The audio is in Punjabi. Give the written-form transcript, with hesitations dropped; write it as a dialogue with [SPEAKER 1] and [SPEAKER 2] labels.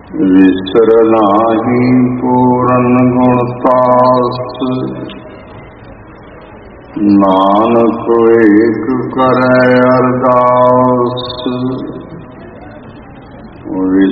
[SPEAKER 1] ਵਿਸਰ ਨਾਹੀ ਪੂਰਨ ਗੁਣ ਤਾਸ, ਨਾਨਕ ਏਕ ਕਰੈ ਅਰਦਾਸ।